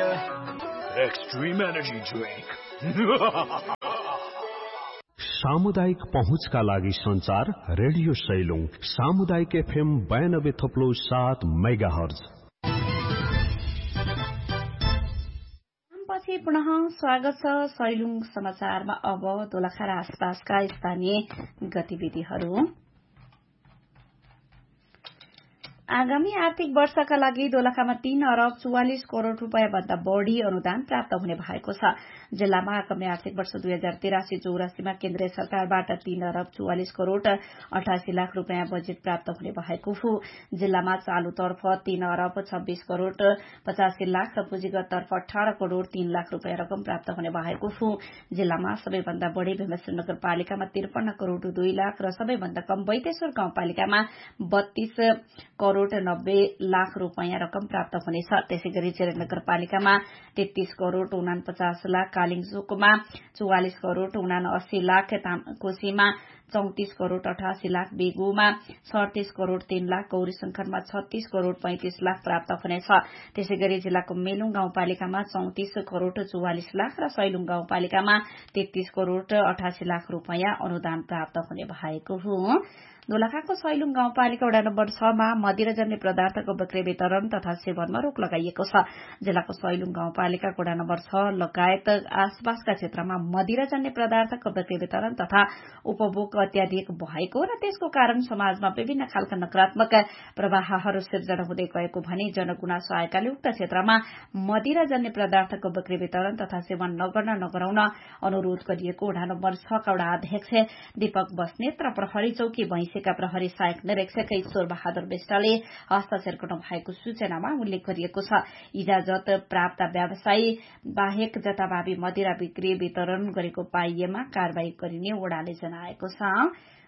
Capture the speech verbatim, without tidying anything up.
Extreme energy drink. सामुदायिक पहुँचका लागि संचार रेडियो सैलुङ सामुदायिक एफएम बयानब्बे थप्लो सात मेगा हर्ज। पछि पुनः स्वागत छ सैलुङ समाचारमा। अब दोलखा र आसपासका स्थानीय गतिविधिहरू। आगामी आर्थिक वर्षका लागि दोलखामा तीन अरब चौवालिस करोड़ रूपियाँ भन्दा बढ़ी अनुदान प्राप्त हुने भएको छ। जिल्लामा आगामी आर्थिक वर्ष दुई हजार तिरासी चौरासीमा केन्द्रीय सरकारबाट तीन अरब चौवालिस करोड़ अठासी लाख रूपियाँ बजेट प्राप्त हुने भएको हो। जिल्लामा चालूतर्फ तीन अरब छब्बीस करोड़ पचासी लाख र पुँजीगत तर्फ अठारह करोड़ तीन लाख रूपियाँ रकम प्राप्त हुने भएको हो। जिल्लामा सबैभन्दा बढ़ी भीमेश्वर नगरपालिकामा त्रिपन्न करोड़ दुई लाख र सबैभन्दा कम बैतेश्वर गाउँपालिकामा बत्तीस करोड़ नब्बे लाख रूपियाँ रकम प्राप्त हुनेछ। त्यसै गरी चिरे नगरपालिकामा तेत्तीस करोड़ उनापचास लाख, कालिङचोकमा चौवालिस करोड़ उनासी लाख, तामकोशीमा चौतिस करोड़ अठासी लाख, बेगुमा सड़तीस करोड़ तीन लाख, गौरी शंकरमा छत्तीस करोड़ पैंतिस लाख प्राप्त हुनेछ। त्यसै गरी जिल्लाको मेलुङ गाउँपालिकामा चौतिस करोड़ चौवालिस लाख र सैलुङ गाउँपालिकामा तेत्तीस करोड़ अठासी लाख रूपियाँ अनुदान प्राप्त हुने भएको हो। दोलखाको सैलुङ गाउँपालिका वडा नम्बर छमा मदिराजन्य पदार्थको बिक्री वितरण तथा सेवनमा रोक लगाइएको छ। जिल्लाको सैलुङ गाउँपालिकाको वडा नम्बर छ लगायत आसपासका क्षेत्रमा मदिराजन्य पदार्थको बिक्री वितरण तथा उपभोग अत्याधिक भएको र त्यसको कारण समाजमा विभिन्न खालका नकारात्मक प्रवाहहरू सिर्जना हुँदै गएको भनी जनगुनासो आएकाले उक्त क्षेत्रमा मदिराजन्य पदार्थको बिक्री वितरण तथा सेवन नगर्न नगराउन अनुरोध गरिएको वडा नम्बर छ का वडा अध्यक्ष दीपक बस्नेत र प्रहरी चौकी भैंसेका प्रहरी सहायक निरीक्षक ईश्वर बहादुर विष्टले हस्ताक्षर गर्नु भएको सूचनामा उल्लेख गरिएको छ। इजाजत प्राप्त व्यवसायी बाहेक जताभावी मदिरा बिक्री वितरण गरेको पाइएमा कार्यवाही गरिने वडाले जनाएको छ।